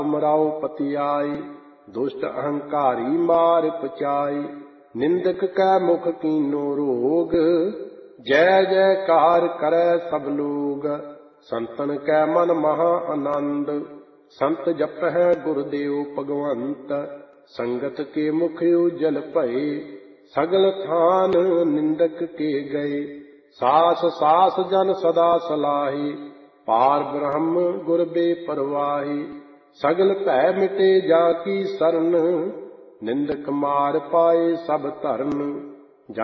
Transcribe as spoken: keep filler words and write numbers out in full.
ਮਰਾਓ ਪਤੀ ਆਈ, ਦੁਸ਼ਟ ਅਹੰਕਾਰੀ ਮਾਰ ਪਚਾਈ। ਨਿੰਦਕ ਕੈ ਮੁਖ ਕੀਨੋ ਰੋਗ, ਜੈ ਜੈਕਾਰ ਕਰੈ ਸਭ ਲੋਗ। ਸੰਤਨ ਕੈ ਮਨ ਮਹਾ ਆਨੰਦ, ਸੰਤ ਜਪਹਿ ਗੁਰਦੇਵ ਭਗਵੰਤ। ਸੰਗਤ ਕੇ ਮੁਖ ਉਜਲ ਭਏ, ਸਗਲ ਥਾਨ ਨਿੰਦਕ ਕੇ ਗਏ। ਸਾਸ ਸਾਸ ਜਨ ਸਦਾ ਸਲਾਹੀ, ਪਾਰ ਬ੍ਰਹਮ ਗੁਰ ਬੇਪਰਵਾਹੀ। ਸਗਲ ਭੈ ਮਿਟੇ ਜਾ ਕੀ ਸਰਨ, ਨਿੰਦਕ ਮਾਰ ਪਾਏ ਸਭ ਧਰਨ।